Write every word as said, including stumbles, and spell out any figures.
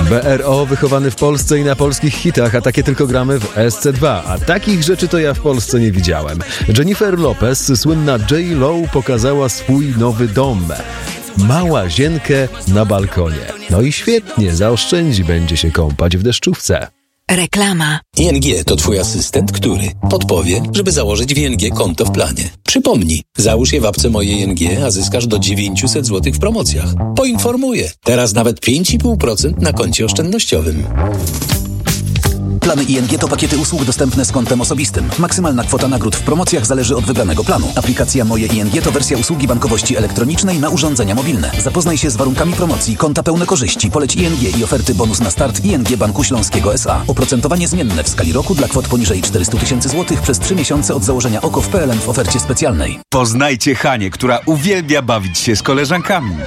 B R O wychowany w Polsce i na polskich hitach, a takie tylko gramy w S C dwa. A takich rzeczy to ja w Polsce nie widziałem. Jennifer Lopez, słynna J Lo, pokazała swój nowy dom. Ma łazienkę na balkonie. No i świetnie, zaoszczędzi, będzie się kąpać w deszczówce. Reklama. I N G to twój asystent, który podpowie, żeby założyć w I N G konto w planie. Przypomnij, załóż je w apce Moje I N G, a zyskasz do dziewięćset złotych w promocjach. Poinformuję. Teraz nawet pięć i pół procent na koncie oszczędnościowym. Plany I N G to pakiety usług dostępne z kontem osobistym. Maksymalna kwota nagród w promocjach zależy od wybranego planu. Aplikacja Moje I N G to wersja usługi bankowości elektronicznej na urządzenia mobilne. Zapoznaj się z warunkami promocji, konta pełne korzyści, poleć I N G i oferty bonus na start I N G Banku Śląskiego S A. Oprocentowanie zmienne w skali roku dla kwot poniżej czterysta tysięcy złotych przez trzy miesiące od założenia O K O w P L N w ofercie specjalnej. Poznajcie Hanię, która uwielbia bawić się z koleżankami.